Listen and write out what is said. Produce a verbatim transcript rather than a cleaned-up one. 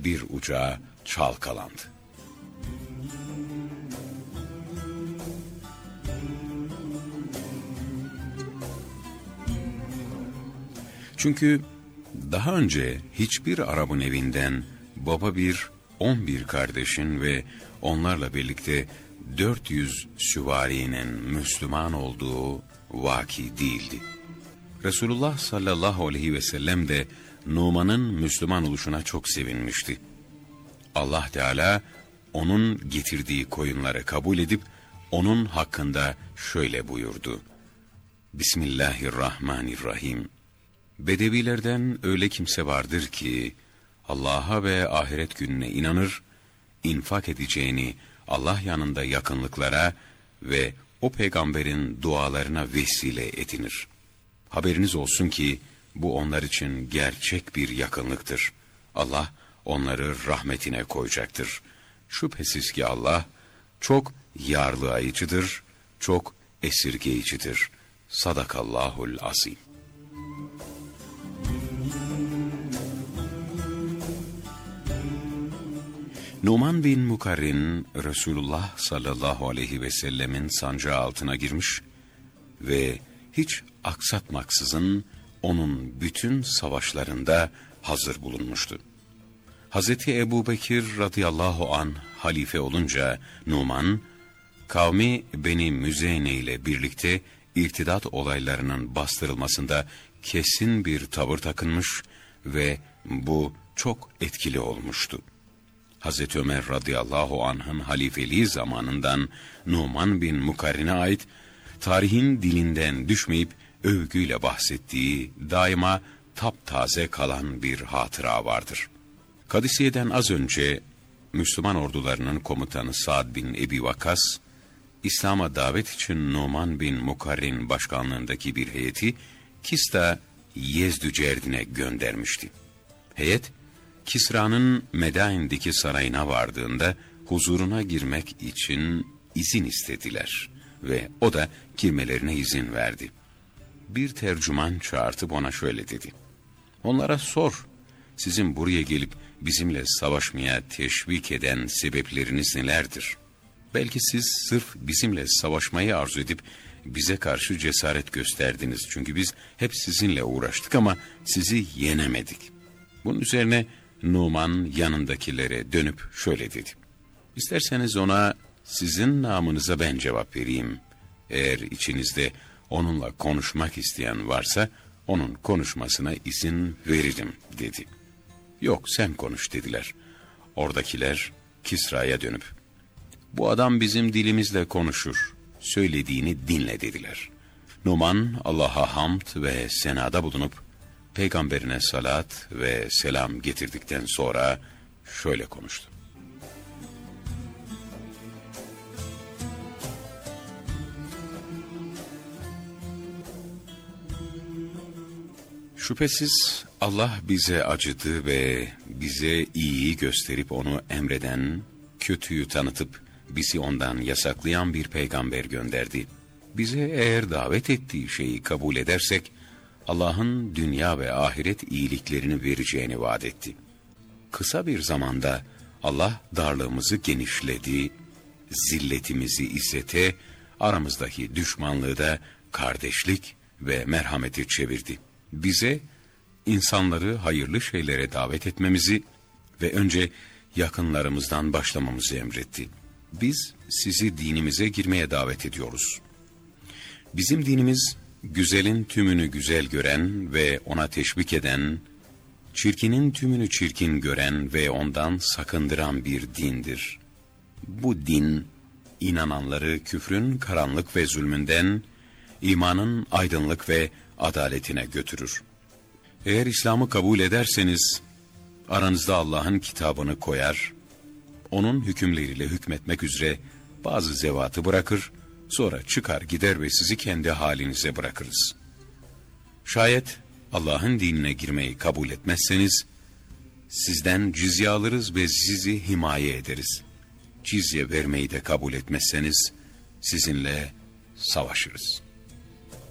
bir uca çalkalandı. Çünkü daha önce hiçbir Arap'ın evinden baba bir, on bir kardeşin ve onlarla birlikte dört yüz süvarinin Müslüman olduğu vaki değildi. Resulullah sallallahu aleyhi ve sellem de Numan'ın Müslüman oluşuna çok sevinmişti. Allah Teala onun getirdiği koyunları kabul edip onun hakkında şöyle buyurdu. Bismillahirrahmanirrahim. Bedevilerden öyle kimse vardır ki Allah'a ve ahiret gününe inanır, infak edeceğini Allah yanında yakınlıklara ve o peygamberin dualarına vesile edinir. Haberiniz olsun ki bu onlar için gerçek bir yakınlıktır. Allah onları rahmetine koyacaktır. Şüphesiz ki Allah çok yarlayıcıdır, çok esirgeyicidir. Sadakallahul azim. Numan bin Mukarrin, Resulullah sallallahu aleyhi ve sellemin sancağı altına girmiş ve hiç aksatmaksızın onun bütün savaşlarında hazır bulunmuştu. Hazreti Ebubekir radıyallahu an halife olunca Numan, kavmi Beni Müzeyne ile birlikte irtidat olaylarının bastırılmasında kesin bir tavır takınmış ve bu çok etkili olmuştu. Hazreti Ömer radıyallahu anh'ın halifeliği zamanından Numan bin Mukarrin'e ait tarihin dilinden düşmeyip övgüyle bahsettiği daima taptaze kalan bir hatıra vardır. Kadisiye'den az önce Müslüman ordularının komutanı Sa'd bin Ebi Vakkas, İslam'a davet için Numan bin Mukarrin başkanlığındaki bir heyeti Kista Yezdü Cerdin'e göndermişti. Heyet, Kisra'nın Medain'deki sarayına vardığında huzuruna girmek için izin istediler ve o da girmelerine izin verdi. Bir tercüman çağırtıp ona şöyle dedi: onlara sor, sizin buraya gelip bizimle savaşmaya teşvik eden sebepleriniz nelerdir? Belki siz sırf bizimle savaşmayı arzu edip bize karşı cesaret gösterdiniz. Çünkü biz hep sizinle uğraştık ama sizi yenemedik. Bunun üzerine Numan yanındakilere dönüp şöyle dedi: İsterseniz ona sizin namınıza ben cevap vereyim. Eğer içinizde onunla konuşmak isteyen varsa onun konuşmasına izin veririm dedi. Yok, sen konuş dediler. Oradakiler Kisra'ya dönüp bu adam bizim dilimizle konuşur, söylediğini dinle dediler. Numan Allah'a hamd ve senada bulunup peygamberine salat ve selam getirdikten sonra şöyle konuştu: Şüphesiz Allah bize acıdı ve bize iyiyi gösterip onu emreden, kötüyü tanıtıp bizi ondan yasaklayan bir peygamber gönderdi. Bize eğer davet ettiği şeyi kabul edersek, Allah'ın dünya ve ahiret iyiliklerini vereceğini vaat etti. Kısa bir zamanda Allah darlığımızı genişledi, zilletimizi izzete, aramızdaki düşmanlığı da kardeşlik ve merhamete çevirdi. Bize insanları hayırlı şeylere davet etmemizi ve önce yakınlarımızdan başlamamızı emretti. Biz sizi dinimize girmeye davet ediyoruz. Bizim dinimiz, güzelin tümünü güzel gören ve ona teşvik eden, çirkinin tümünü çirkin gören ve ondan sakındıran bir dindir. Bu din, inananları küfrün karanlık ve zulmünden, imanın aydınlık ve adaletine götürür. Eğer İslam'ı kabul ederseniz, aranızda Allah'ın kitabını koyar, onun hükümleriyle hükmetmek üzere bazı zevatı bırakır, sonra çıkar gider ve sizi kendi halinize bırakırız. Şayet Allah'ın dinine girmeyi kabul etmezseniz, sizden cizye alırız ve sizi himaye ederiz. Cizye vermeyi de kabul etmezseniz, sizinle savaşırız.